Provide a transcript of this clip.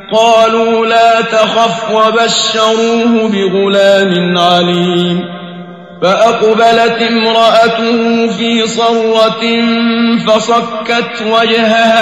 قالوا لا تخف وبشروه بغلام عليم فأقبلت امرأته في صرة فصكت وجهها